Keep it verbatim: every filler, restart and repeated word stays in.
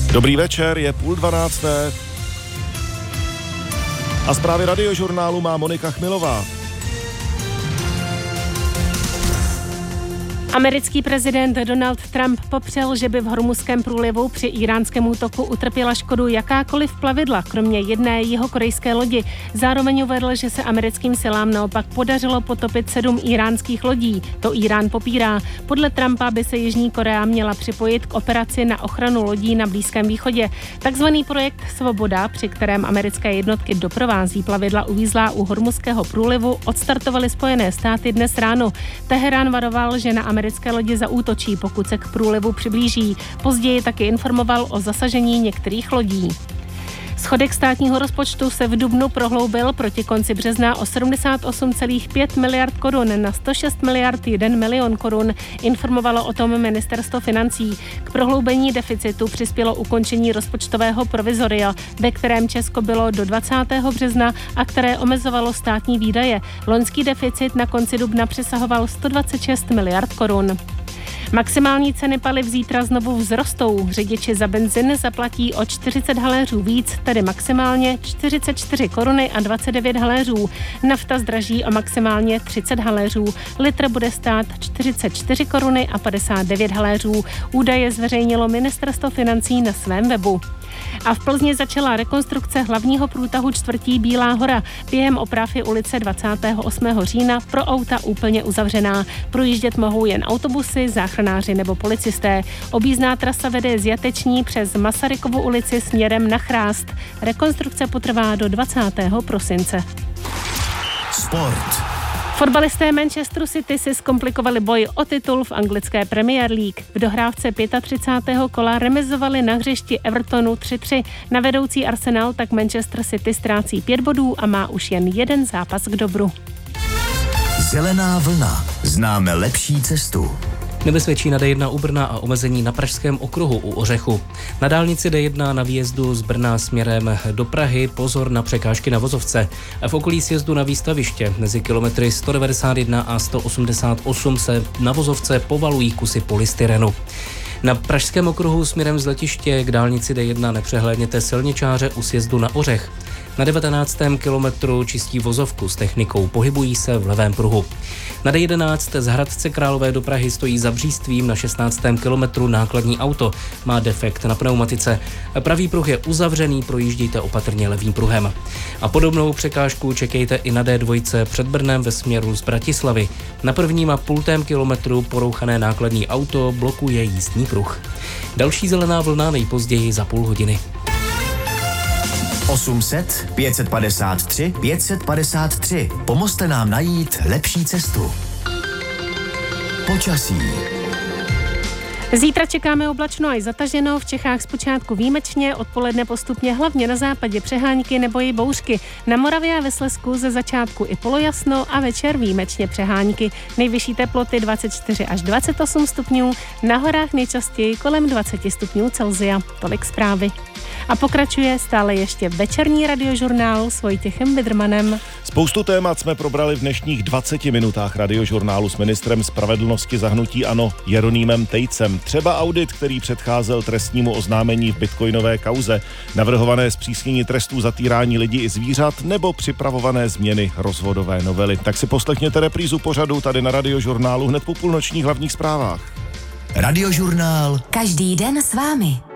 Dobrý večer, je půl dvanácté. A zprávy Radiožurnálu má Monika Chmilová. Americký prezident Donald Trump popřel, že by v Hormuzském průlivu při íránském útoku utrpěla škodu jakákoliv plavidla, kromě jedné jihokorejské lodi. Zároveň uvedl, že se americkým silám naopak podařilo potopit sedm íránských lodí. To Írán popírá. Podle Trumpa by se Jižní Korea měla připojit k operaci na ochranu lodí na Blízkém východě. Takzvaný projekt Svoboda, při kterém americké jednotky doprovází plavidla uvízlá u Hormuzského průlivu, odstartovaly Spojené státy dnes ráno. Teherán varoval, že na americké lodi zaútočí, pokud se k průlivu přiblíží. Později taky informoval o zasažení některých lodí. Schodek státního rozpočtu se v dubnu prohloubil proti konci března o sedmdesát osm celá pět miliard korun na sto šest miliard jeden milion korun, informovalo o tom ministerstvo financí. K prohloubení deficitu přispělo ukončení rozpočtového provizoria, ve kterém Česko bylo do dvacátého března a které omezovalo státní výdaje. Loňský deficit na konci dubna přesahoval sto dvacet šest miliard korun. Maximální ceny paliv zítra znovu vzrostou. Řidiči za benzin zaplatí o čtyřicet haléřů víc, tedy maximálně čtyřicet čtyři koruny a dvacet devět haléřů. Nafta zdraží o maximálně třicet haléřů. Litr bude stát čtyřicet čtyři koruny a padesát devět haléřů. Údaje zveřejnilo ministerstvo financí na svém webu. A v Plzni začala rekonstrukce hlavního průtahu čtvrtí Bílá hora. Během oprav je ulice dvacátého osmého října pro auta úplně uzavřená. Projíždět mohou jen autobusy, záchranáři nebo policisté. Objízdná trasa vede z Jateční přes Masarykovu ulici směrem na Chrást. Rekonstrukce potrvá do dvacátého prosince. Sport. Fotbalisté Manchesteru City si zkomplikovali boj o titul v anglické Premier League. V dohrávce třicátého pátého kola remizovali na hřišti Evertonu tři tři. Na vedoucí Arsenal tak Manchester City ztrácí pět bodů a má už jen jeden zápas k dobru. Zelená vlna. Známe lepší cestu. Nebezpečí na D jedna u Brna a omezení na Pražském okruhu u Ořechu. Na dálnici D jedna na výjezdu z Brna směrem do Prahy pozor na překážky na vozovce. A v okolí sjezdu na výstaviště mezi kilometry sto devadesát jedna a sto osmdesát osm se na vozovce povalují kusy polystyrenu. Na Pražském okruhu směrem z letiště k dálnici D jedna nepřehlédněte silničáře u sjezdu na Ořech. Na devatenáctém kilometru čistí vozovku s technikou, pohybují se v levém pruhu. Na D jedenáct z Hradce Králové do Prahy stojí za Břístvím na šestnáctém kilometru nákladní auto. Má defekt na pneumatice. Pravý pruh je uzavřený, projíždějte opatrně levým pruhem. A podobnou překážku čekejte i na D dva před Brnem ve směru z Bratislavy. Na prvním a půltém kilometru porouchané nákladní auto blokuje jízdní pruh. Další zelená vlna nejpozději za půl hodiny. osm set pět set padesát tři pět set padesát tři. Pomozte nám najít lepší cestu. Počasí. Zítra čekáme oblačno až zataženo, v Čechách zpočátku výjimečně, odpoledne postupně hlavně na západě přehánky nebo i bouřky. Na Moravě a ve Slezsku ze začátku i polojasno a večer výjimečně přehánky. Nejvyšší teploty dvacet čtyři až dvacet osm stupňů, na horách nejčastěji kolem dvacet stupňů Celsia. Tolik zprávy. A pokračuje stále ještě večerní radiožurnál s Vojtěchem Vidrmanem. Spoustu témat jsme probrali v dnešních dvaceti minutách radiožurnálu s ministrem spravedlnosti za hnutí ANO Jeronýmem Tejcem. Třeba audit, který předcházel trestnímu oznámení v bitcoinové kauze, navrhované zpřísnění trestů za týrání lidí i zvířat nebo připravované změny rozvodové novely. Tak si poslechněte reprízu pořadu tady na radiožurnálu hned po půlnočních hlavních zprávách. Radiožurnál. Každý den s vámi.